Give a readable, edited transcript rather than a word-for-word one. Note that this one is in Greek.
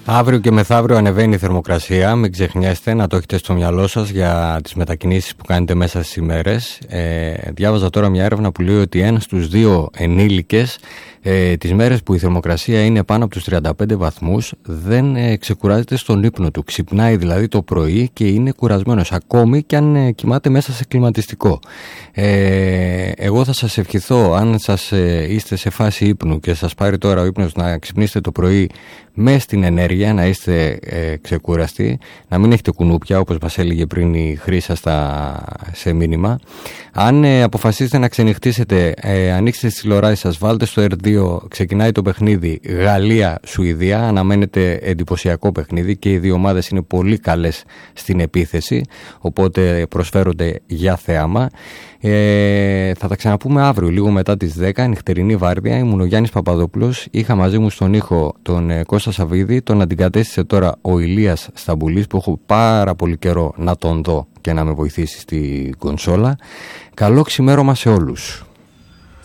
Αύριο και μεθαύριο ανεβαίνει η θερμοκρασία. Μην ξεχνιέστε να το έχετε στο μυαλό σας για τις μετακινήσεις που κάνετε μέσα στις ημέρες. Διάβαζα τώρα μια έρευνα που λέει ότι 1 στους 2 ενήλικες τις μέρες που η θερμοκρασία είναι πάνω από τους 35 βαθμούς δεν ξεκουράζεται στον ύπνο του. Ξυπνάει δηλαδή το πρωί και είναι κουρασμένος, ακόμη και αν κοιμάται μέσα σε κλιματιστικό. Εγώ θα σας ευχηθώ, αν σας είστε σε φάση ύπνου και σας πάρει τώρα ο ύπνος, να ξυπνήσετε το πρωί με στην ενέργεια, να είστε ξεκούραστοι, να μην έχετε κουνούπια όπως μας έλεγε πριν η Χρύσα σε μήνυμα. Αν αποφασίσετε να ξενυχτήσετε, ανοίξτε τις τηλεοράσεις σας, βάλτε στο R2, ξεκινάει το παιχνίδι Γαλλία-Σουηδία, αναμένεται εντυπωσιακό παιχνίδι και οι δύο ομάδες είναι πολύ καλές στην επίθεση, οπότε προσφέρονται για θέαμα. Θα τα ξαναπούμε αύριο λίγο μετά τις 10, νυχτερινή βάρδια. Ήμουν ο Γιάννης Παπαδόπουλος, είχα μαζί μου στον ήχο τον Κώστα Σαββίδη, τον αντικατέστησε τώρα ο Ηλίας Σταμπουλής που έχω πάρα πολύ καιρό να τον δω και να με βοηθήσει στη κονσόλα. Καλό ξημέρωμα σε όλους.